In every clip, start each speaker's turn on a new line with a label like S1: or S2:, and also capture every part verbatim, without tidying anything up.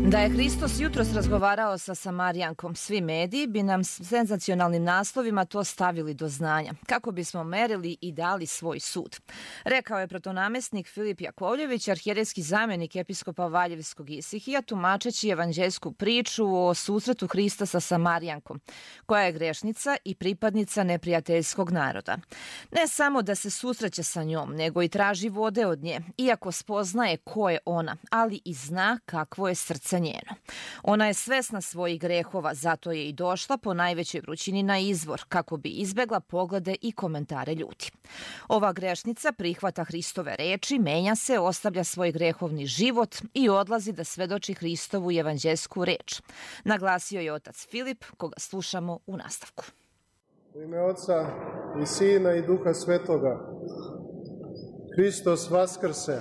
S1: Da je Hristos jutros razgovarao sa Samarijankom, svi mediji bi nam senzacionalnim naslovima to stavili do znanja, kako bismo merili i dali svoj sud. Rekao je protonamestnik Filip Jakovljević, arhijerejski zamenik episkopa Valjevskog Isihija, tumačeći evanđeljsku priču o susretu Hrista sa Samarijankom, koja je grešnica i pripadnica neprijateljskog naroda. Ne samo da se susreće sa njom, nego i traži vode od nje, iako spoznaje ko je ona, ali i zna kakvo je srce njeno. Ona je svesna svojih grehova, zato je i došla po najvećoj vrućini na izvor, kako bi izbegla poglede i komentare ljudi. Ova grešnica prihvata Hristove reči, menja se, ostavlja svoj grehovni život i odlazi da svedoči Hristovu evanđeljsku reč. Naglasio je otac Filip, koga slušamo u nastavku.
S2: U ime Oca i Sina i Duha Svetoga. Hristos vaskrse.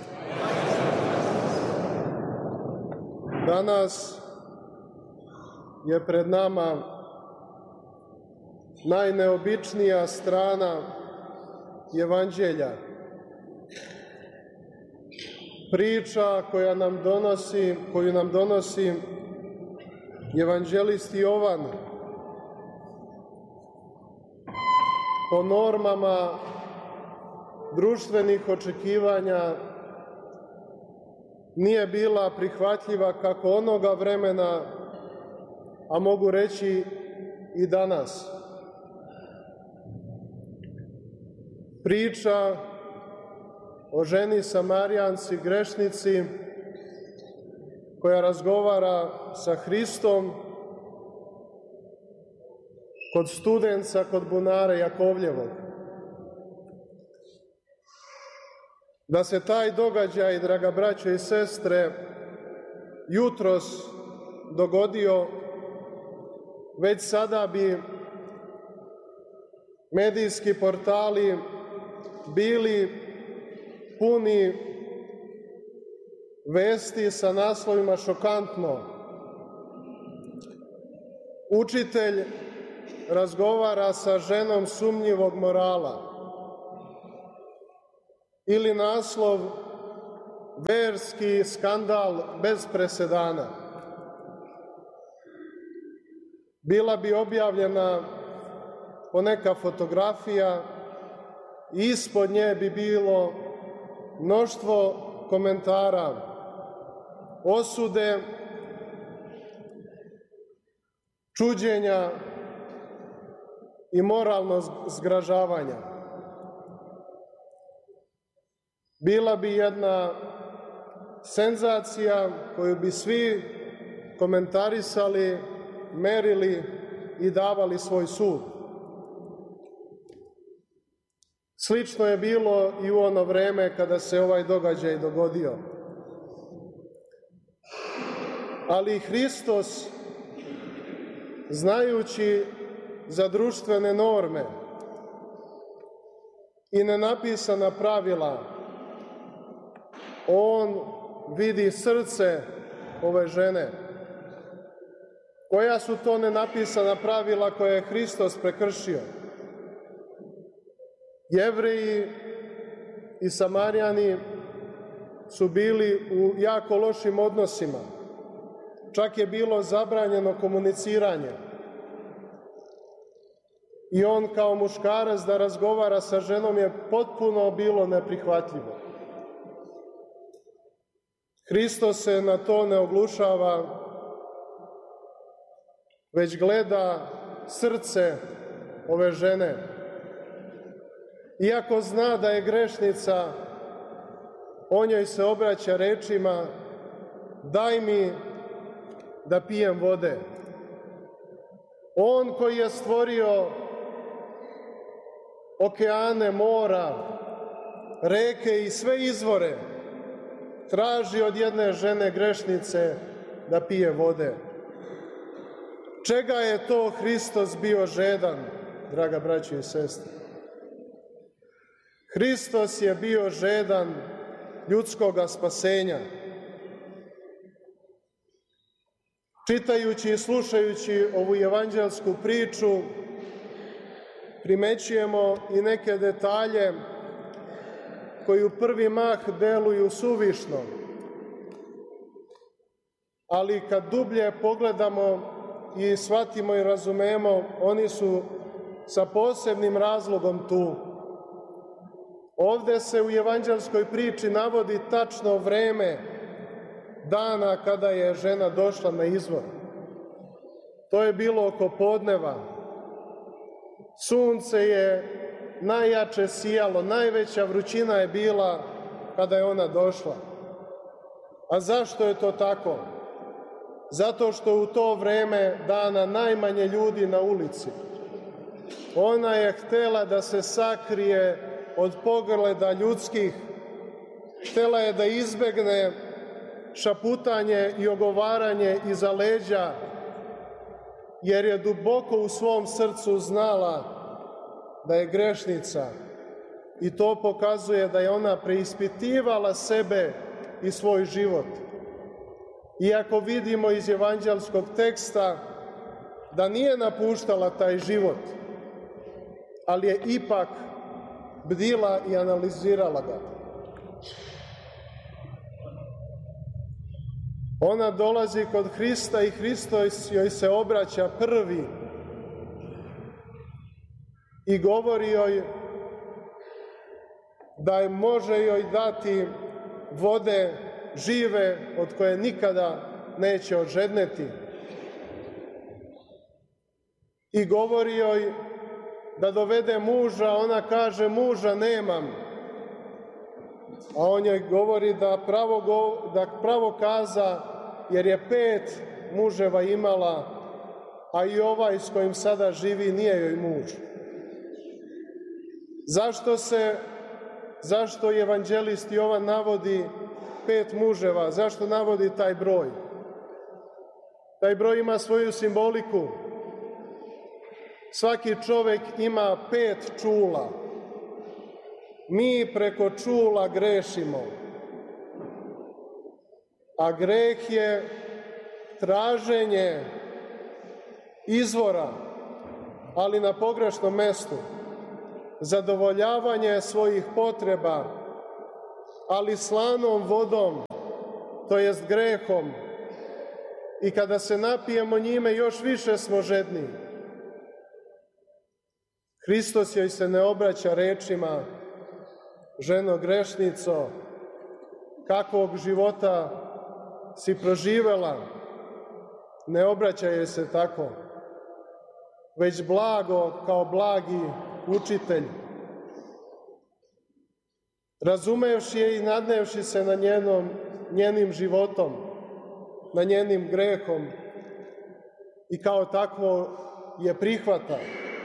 S2: Danas je pred nama najneobičnija strana Evanđelja. Priča koja nam donosi, koju nam donosi evanđelist Jovan po normama društvenih očekivanja nije bila prihvatljiva kako onoga vremena, a mogu reći i danas. Priča o ženi Samarijanci, grešnici, koja razgovara sa Hristom kod studenca, kod bunara Jakovljevog. Da se taj događaj, draga braćo i sestre, jutros dogodio, već sada bi medijski portali bili puni vesti sa naslovima šokantno. Učitelj razgovara sa ženom sumnjivog morala. Ili naslov verski skandal bez presedana. Bila bi objavljena poneka fotografija i ispod nje bi bilo mnoštvo komentara, osude, čuđenja i moralnog zgražavanja. Bila bi jedna senzacija koju bi svi komentarisali, merili i davali svoj sud. Slično je bilo i u ono vreme kada se ovaj događaj dogodio. Ali Hristos, znajući za društvene norme i nenapisana pravila, on vidi srce ove žene. Koja su to nenapisana pravila koje je Hristos prekršio? Jevreji i Samarijani su bili u jako lošim odnosima. Čak je bilo zabranjeno komuniciranje. I on kao muškarac da razgovara sa ženom je potpuno bilo neprihvatljivo. Hristos se na to ne oglušava, već gleda srce ove žene. Iako zna da je grešnica, on joj se obraća rečima: daj mi da pijem vode. On koji je stvorio okeane, mora, reke i sve izvore, traži od jedne žene grešnice da pije vode. Čega je to Hristos bio žedan, draga braćo i sestre? Hristos je bio žedan ljudskoga spasenja. Čitajući i slušajući ovu evanđelsku priču, primećujemo i neke detalje koji u prvi mah deluju suvišno. ali kad dublje pogledamo i shvatimo i razumemo, oni su sa posebnim razlogom tu. Ovde se u evanđelskoj priči navodi tačno vreme dana kada je žena došla na izvor. To je bilo oko podneva. Sunce je najjače sijalo, najveća vrućina je bila kada je ona došla. A zašto je to tako? Zato što u to vreme dana najmanje ljudi na ulici. Ona je htela da se sakrije od pogleda ljudskih, htela je da izbegne šaputanje i ogovaranje iza leđa, jer je duboko u svom srcu znala da je grešnica i to pokazuje da je ona preispitivala sebe i svoj život. Iako vidimo iz evanđelskog teksta da nije napuštala taj život, ali je ipak bdila i analizirala ga. Ona dolazi kod Hrista i Hristos joj se obraća prvi i govori joj da može joj dati vode žive od koje nikada neće odžedneti. I govori joj da dovede muža, ona kaže muža nemam. A on joj govori da pravo, da pravo kaza jer je pet muževa imala, a i ovaj s kojim sada živi nije joj muž. Zašto se, zašto evanđelist Jovan navodi pet muževa? Zašto navodi taj broj? Taj broj ima svoju simboliku. Svaki čovek ima pet čula. Mi preko čula grešimo. A greh je traženje izvora, ali na pogrešnom mestu. Zadovoljavanje svojih potreba, ali slanom vodom, to jest grehom. I kada se napijemo njime, još više smo žedni. Hristos joj se ne obraća rečima: ženo grešnico, kakvog života si proživela, ne obraća joj se tako, već blago kao blagi učitelj. Razumevši je i nadnevši se na njenom, njenim životom, na njenim grehom i kao takvo je prihvata.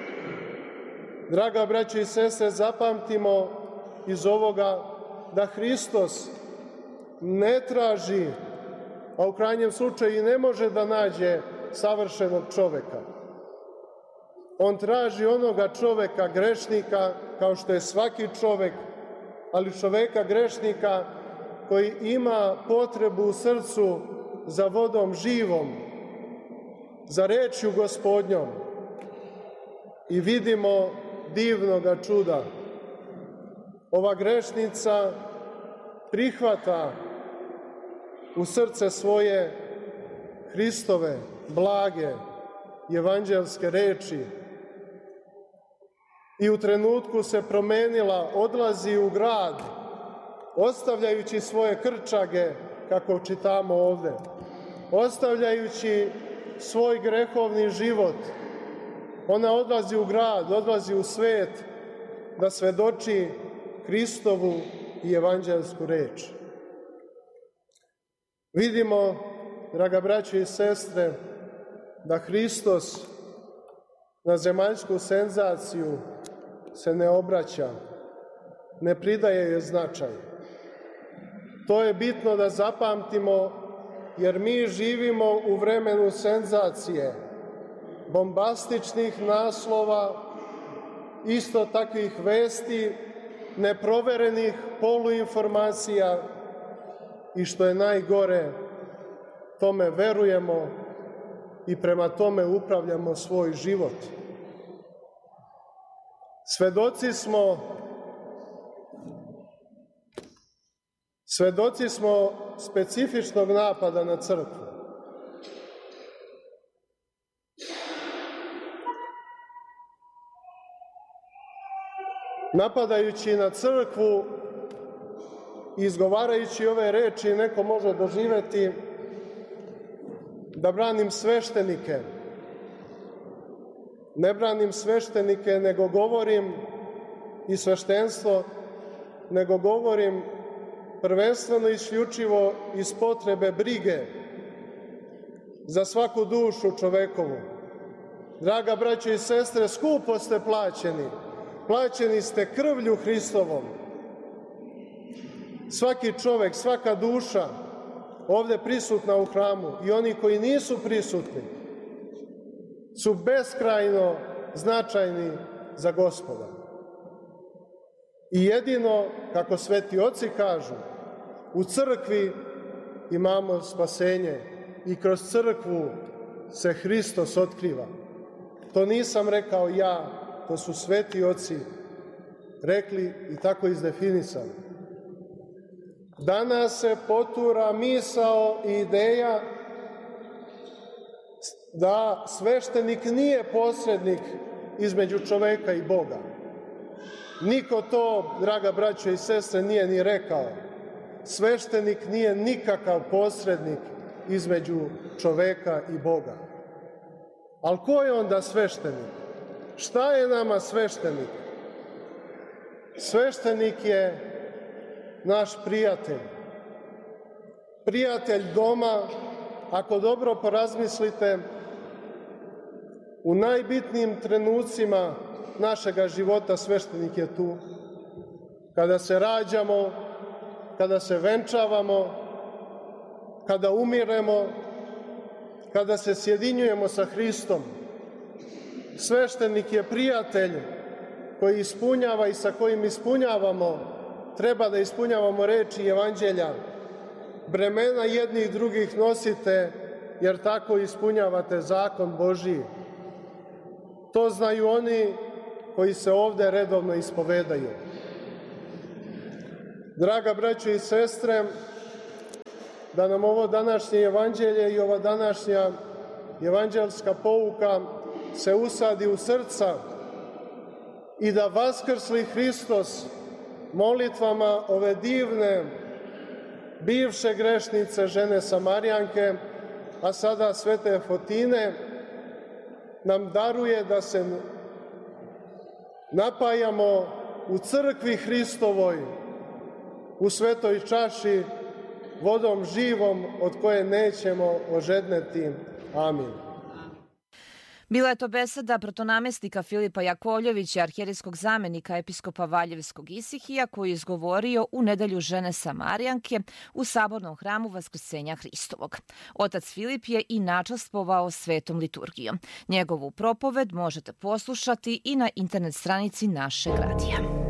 S2: Draga braćo i sestre, zapamtimo iz ovoga da Hristos ne traži, a u krajnjem slučaju i ne može da nađe savršenog čoveka. On traži onoga čoveka grešnika, kao što je svaki čovek, ali čoveka grešnika koji ima potrebu u srcu za vodom živom, za rečju Gospodnjom. I vidimo divnoga čuda. Ova grešnica prihvata u srce svoje Hristove, blage, evanđelske reči i u trenutku se promenila, odlazi u grad, ostavljajući svoje krčage, kako čitamo ovde, ostavljajući svoj grehovni život. Ona odlazi u grad, odlazi u svet da svedoči Hristovu i evanđelsku reč. Vidimo, draga braćo i sestre, da Hristos na zemaljsku senzaciju se ne obraća, ne pridaje joj značaj. To je bitno da zapamtimo, jer mi živimo u vremenu senzacije, bombastičnih naslova, isto takvih vesti, neproverenih poluinformacija i što je najgore, tome verujemo i prema tome upravljamo svoj život. Svedoci smo, svedoci smo specifičnog napada na crkvu. napadajući na crkvu i izgovarajući ove reči, neko može doživeti da branim sveštenike. Ne branim sveštenike, nego govorim i sveštenstvo, nego govorim prvenstveno i isključivo iz potrebe brige za svaku dušu čovekovu. Draga braćo i sestre, skupo ste plaćeni. Plaćeni ste krvlju Hristovom. Svaki čovek, svaka duša ovde prisutna u hramu i oni koji nisu prisutni su beskrajno značajni za Gospoda. I jedino, kako sveti oci kažu, u crkvi imamo spasenje i kroz crkvu se Hristos otkriva. To nisam rekao ja, to su sveti oci rekli i tako izdefinisali. Danas se potura misao i ideja da sveštenik nije posrednik između čoveka i Boga. Niko to, draga braćo i sestre, nije ni rekao. Sveštenik nije nikakav posrednik između čoveka i Boga. Ali ko je onda sveštenik? Šta je nama sveštenik? Sveštenik je naš prijatelj. Prijatelj doma, ako dobro porazmislite, u najbitnijim trenucima našega života sveštenik je tu. Kada se rađamo, kada se venčavamo, kada umiremo, kada se sjedinjujemo sa Hristom. Sveštenik je prijatelj koji ispunjava i sa kojim ispunjavamo, treba da ispunjavamo reči Evanđelja. Bremena jednih drugih nosite, jer tako ispunjavate zakon Božiji. To znaju oni koji se ovde redovno ispovedaju. Draga braćo i sestre, da nam ovo današnje evanđelje i ova današnja evanđelska pouka se usadi u srca i da vaskrsli Hristos molitvama ove divne bivše grešnice žene Samarijanke, a sada svete Fotine, nam daruje da se napajamo u crkvi Hristovoj, u svetoj čaši, vodom živom od koje nećemo ožedneti. Amin.
S1: Bila je to beseda protonamestnika Filipa Jakovljevića, arhijerejskog zamenika episkopa Valjevskog Isihija, koji je izgovorio u nedelju žene Samarijanke u sabornom hramu Vaskrsenja Hristovog. Otac Filip je i načastvovao svetom liturgijom. Njegovu propoved možete poslušati i na internet stranici našeg radija.